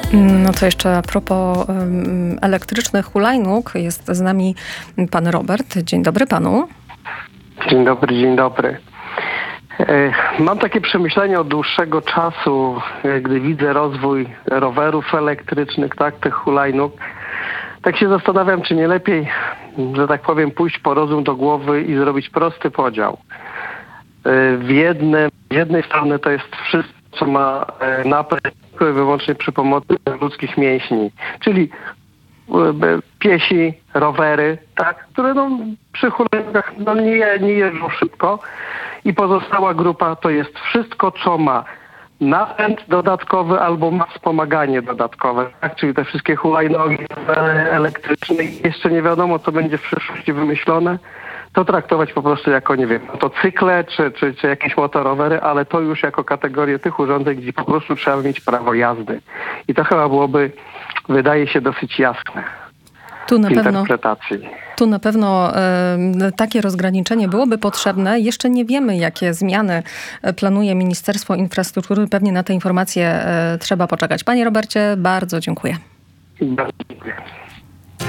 No to jeszcze a propos elektrycznych hulajnóg, jest z nami pan Robert. Dzień dobry panu. Dzień dobry, dzień dobry. Mam takie przemyślenie od dłuższego czasu, gdy widzę rozwój rowerów elektrycznych, tak, tych hulajnóg. Tak się zastanawiam, czy nie lepiej, że tak powiem, pójść po rozum do głowy i zrobić prosty podział. Z jednej strony to jest wszystko, co ma napęd wyłącznie przy pomocy ludzkich mięśni, czyli piesi, rowery, tak, które przy hulajnogach nie jeżdżą szybko, i pozostała grupa to jest wszystko, co ma napęd dodatkowy albo ma wspomaganie dodatkowe, tak? Czyli te wszystkie hulajnogi elektryczne i jeszcze nie wiadomo, co będzie w przyszłości wymyślone, to traktować po prostu jako, nie wiem, motocykle czy jakieś motorowery, ale to już jako kategorię tych urządzeń, gdzie po prostu trzeba mieć prawo jazdy. I to chyba byłoby, wydaje się, dosyć jasne w interpretacji. Tu na pewno takie rozgraniczenie byłoby potrzebne. Jeszcze nie wiemy, jakie zmiany planuje Ministerstwo Infrastruktury. Pewnie na te informacje trzeba poczekać. Panie Robercie, bardzo dziękuję. Bardzo dziękuję.